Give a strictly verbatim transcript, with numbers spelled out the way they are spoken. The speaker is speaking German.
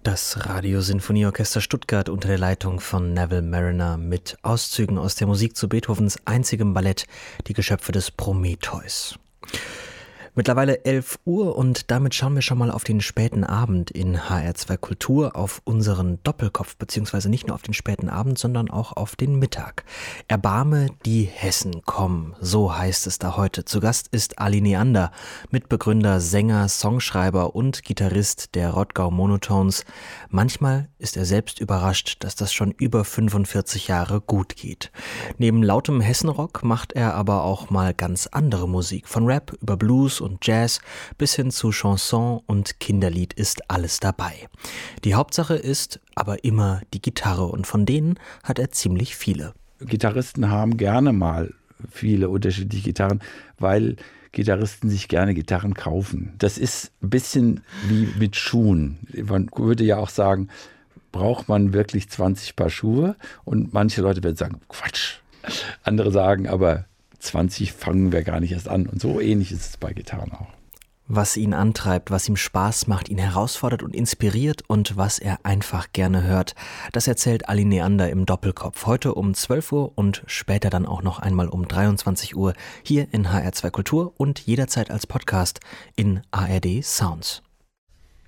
Das Radiosinfonieorchester Stuttgart unter der Leitung von Neville Marriner mit Auszügen aus der Musik zu Beethovens einzigem Ballett, die Geschöpfe des Prometheus. Mittlerweile elf Uhr und damit schauen wir schon mal auf den späten Abend in H R zwei Kultur, auf unseren Doppelkopf, beziehungsweise nicht nur auf den späten Abend, sondern auch auf den Mittag. Erbarme die Hessen, komm, so heißt es da heute. Zu Gast ist Ali Neander, Mitbegründer, Sänger, Songschreiber und Gitarrist der Rottgau Monotones. Manchmal ist er selbst überrascht, dass das schon über fünfundvierzig Jahre gut geht. Neben lautem Hessenrock macht er aber auch mal ganz andere Musik, von Rap über Blues und Jazz bis hin zu Chanson und Kinderlied ist alles dabei. Die Hauptsache ist aber immer die Gitarre und von denen hat er ziemlich viele. Gitarristen haben gerne mal viele unterschiedliche Gitarren, weil Gitarristen sich gerne Gitarren kaufen. Das ist ein bisschen wie mit Schuhen. Man würde ja auch sagen, braucht man wirklich zwanzig Paar Schuhe? Und manche Leute werden sagen, Quatsch. Andere sagen aber, zwanzig fangen wir gar nicht erst an. Und so ähnlich ist es bei Gitarren auch. Was ihn antreibt, was ihm Spaß macht, ihn herausfordert und inspiriert und was er einfach gerne hört, das erzählt Ali Neander im Doppelkopf. Heute um zwölf Uhr und später dann auch noch einmal um dreiundzwanzig Uhr hier in H R zwei Kultur und jederzeit als Podcast in A R D Sounds.